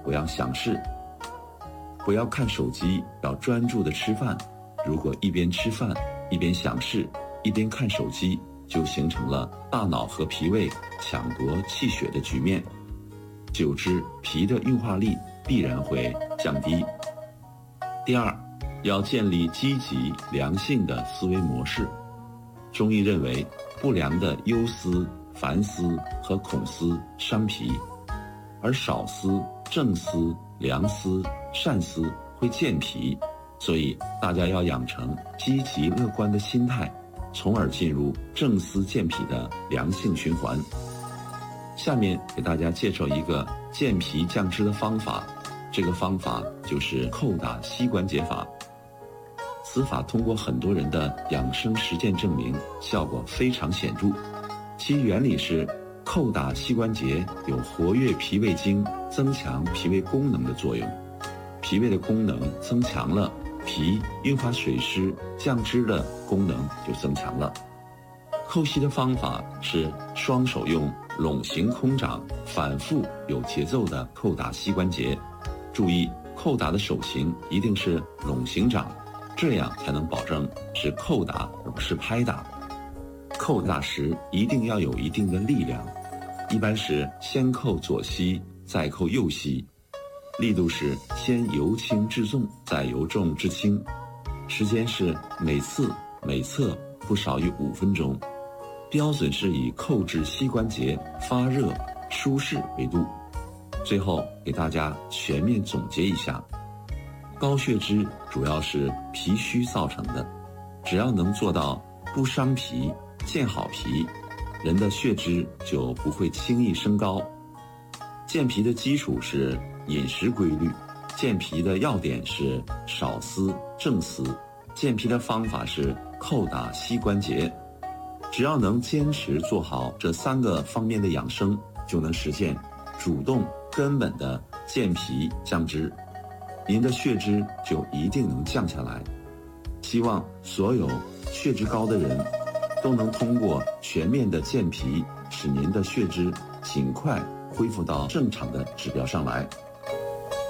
不要想事，不要看手机，要专注的吃饭。如果一边吃饭一边想事，一边看手机，就形成了大脑和脾胃抢夺气血的局面，久之脾的运化力必然会降低。第二，要建立积极良性的思维模式。中医认为，不良的忧思、烦思和恐思伤脾，而少思、正思、良思、善思会健脾，所以大家要养成积极乐观的心态，从而进入正思健脾的良性循环。下面给大家介绍一个健脾降脂的方法，这个方法就是叩打膝关节法。此法通过很多人的养生实践证明，效果非常显著。其原理是，叩打膝关节有活跃脾胃经、增强脾胃功能的作用。脾胃的功能增强了，脾运化水湿、降脂的功能就增强了。叩膝的方法是双手用拢形空掌，反复有节奏地叩打膝关节。注意，叩打的手型一定是拢形掌，这样才能保证是叩打而不是拍打。叩打时一定要有一定的力量，一般是先叩左膝，再叩右膝，力度是先由轻至重，再由重至轻，时间是每次每侧不少于5分钟，标准是以叩至膝关节发热舒适为度。最后给大家全面总结一下，高血脂主要是脾虚造成的，只要能做到不伤脾、健好脾，人的血脂就不会轻易升高。健脾的基础是饮食规律，健脾的要点是少思、正思，健脾的方法是叩打膝关节。只要能坚持做好这3个方面的养生，就能实现主动根本的健脾降脂，您的血脂就一定能降下来。希望所有血脂高的人都能通过全面的健脾，使您的血脂尽快恢复到正常的指标上来。